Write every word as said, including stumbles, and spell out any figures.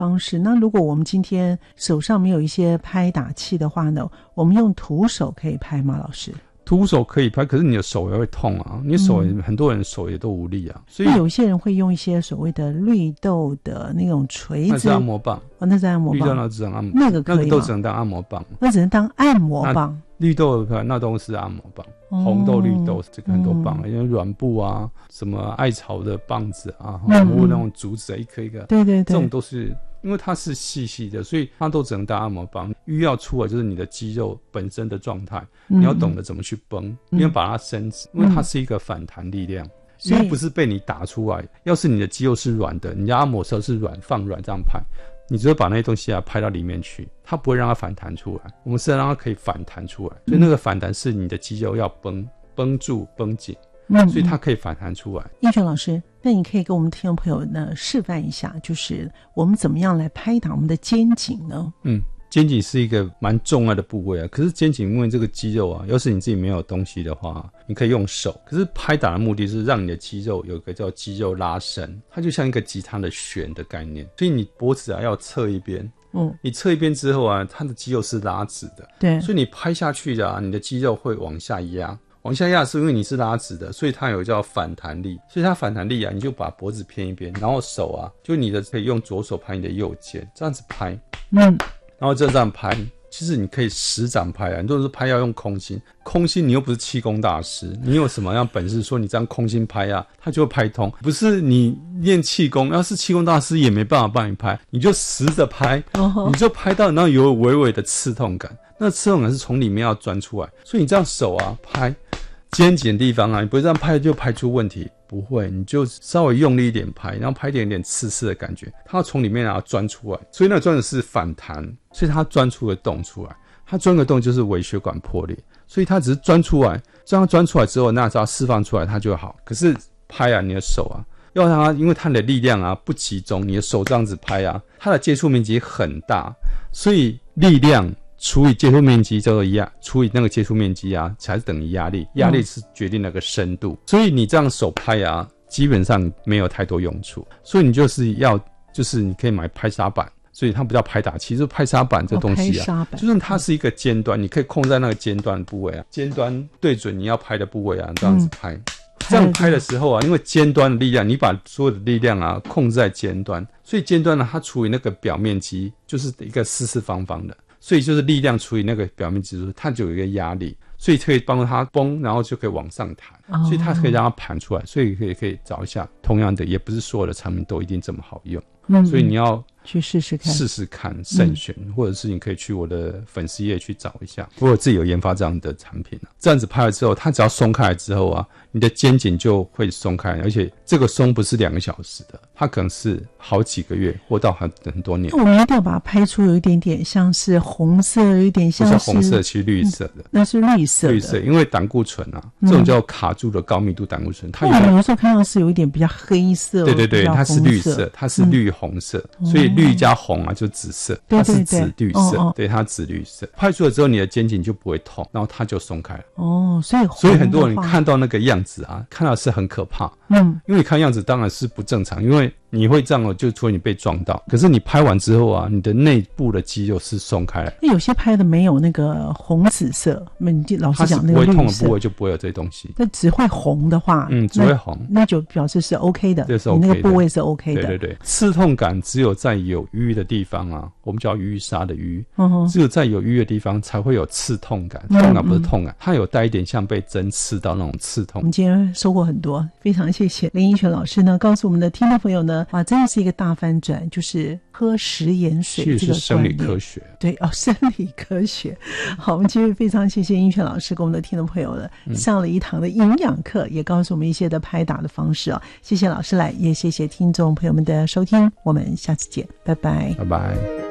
方式。那如果我们今天手上没有一些拍打器的话呢，我们用徒手可以拍吗？老师？ 徒手可以拍，可是你的手也会痛啊，你手也、嗯、很多人手也都无力啊，所以有些人会用一些所谓的绿豆的那种锤子， 那是按摩棒。 哦，那是按摩棒， 绿豆那只能按摩， 那个可以吗？ 那个都只能当按摩棒， 那只能当按摩棒。 绿豆那都是按摩棒，哦、红豆、绿豆这个很多棒，因为软布啊，什么艾草的棒子啊，或、嗯、那种竹子一颗一个， 对对对， 这种都是。因为它是细细的，所以它都只能当按摩棒。瘀要出来就是你的肌肉本身的状态、嗯，你要懂得怎么去绷，你、嗯、要把它伸直，因为它是一个反弹力量，因为不是被你打出来。要是你的肌肉是软的，你要按摩的时候是软放软这样拍，你只会把那些东西啊拍到里面去，它不会让它反弹出来。我们是让它可以反弹出来，所以那个反弹是你的肌肉要绷绷住绷紧。嗯、所以它可以反弹出来。 英权老师，那你可以给我们听众朋友呢示范一下，就是我们怎么样来拍打我们的肩颈呢？ 嗯，肩颈是一个蛮重要的部位啊。可是肩颈因为这个肌肉啊，要是你自己没有东西的话，你可以用手。可是拍打的目的是让你的肌肉有一个叫肌肉拉伸，它就像一个吉他的弦的概念。所以你脖子啊要侧一边。嗯，你侧一边之后啊，它的肌肉是拉直的。对，所以你拍下去的啊，你的肌肉会往下压。往下压是因为你是拉直的，所以它有叫反弹力，所以它反弹力啊，你就把脖子偏一边，然后手啊，就你的可以用左手拍你的右肩，这样子拍，嗯，然后就这样拍。其实你可以实掌拍啊，很多人说拍要用空心，空心你又不是气功大师，你有什么样本事说你这样空心拍啊，它就会拍通？不是你练气功，要是气功大师也没办法帮你拍，你就实着拍， oh. 你就拍到，然后有微微的刺痛感，那刺痛感是从里面要钻出来，所以你这样手啊拍肩颈的地方啊，你不会这样拍就拍出问题，不会，你就稍微用力一点拍，然后拍一点点刺刺的感觉，它要从里面啊钻出来，所以那钻的是反弹，所以它钻出个洞出来，它钻个洞就是微血管破裂，所以它只是钻出来，这样钻出来之后，那只要释放出来它就好。可是拍啊，你的手啊，要让它，因为它的力量啊不集中，你的手这样子拍啊，它的接触面积很大，所以力量除以接触面积叫做压，除以那个接触面积啊，才是等于压力。压力是决定那个深度，所以你这样手拍啊，基本上没有太多用处。所以你就是要，就是你可以买拍砂板，所以它不叫拍打器，就是拍砂板这东西啊，哦、就是它是一个尖端，你可以控制在那个尖端部位啊，尖端对准你要拍的部位啊，这样子拍。嗯，这样拍的时候啊，因为尖端的力量，你把所有的力量啊控制在尖端，所以尖端呢，它除以那个表面积就是一个四四方方的。所以就是力量除以那个表面积，它就有一个压力，所以可以帮助它绷，然后就可以往上弹，哦、所以它可以让它盘出来。所以可以可以找一下，同样的，也不是所有的产品都一定这么好用，嗯、所以你要去试试看， 试试看，慎选、嗯，或者是你可以去我的粉丝页去找一下，我自己有研发这样的产品啊。这样子拍了之后，它只要松开来之后啊，你的肩颈就会松开，而且这个松不是两个小时的，它可能是好几个月或到很很多年。 我们一定要把它拍出有一点点像是红色，有一点像是不是红色，其实绿色的，嗯、 那是绿色的。 绿色，因为胆固醇啊，这种叫卡住的高密度胆固醇，它有我有时候看到是有一点比较黑色， 对对对，它是绿色，它是绿红色，嗯、所以绿加红啊就紫色，它是紫绿色，对对对，哦哦对，它紫绿色。拍出来之后，你的肩颈就不会痛，然后它就松开了。 哦，所以所以很多人看到那个样子啊，看到是很可怕。嗯，因为你看样子当然是不正常，因为你会这样哦，就除了你被撞到，可是你拍完之后啊，你的内部的肌肉是松开来。 那有些拍的没有那个红紫色，你老师讲那个绿色， 它是不会痛的部位就不会有这些东西。 那只会红的话， 嗯，只会红， 那, 那就表示是 OK 的， 这是 OK 的， 你那个部位是 OK 的。 对对对，刺痛感只有在有淤的地方啊，我们叫淤沙的淤，嗯，只有在有淤的地方才会有刺痛感，痛感不是痛感，嗯嗯，它有带一点像被针刺到那种刺痛。 我们今天收获很多，非常谢谢林一泉老师呢，告诉我们的听众朋友呢，啊，真的是一个大翻转，就是喝食盐水这个是生理科学， 对哦，生理科学。好，我们今天非常谢谢一泉老师跟我们的听众朋友呢，嗯、上了一堂的营养课，也告诉我们一些的拍打的方式哦。谢谢老师来，也谢谢听众朋友们的收听，我们下次见，拜拜， 拜拜。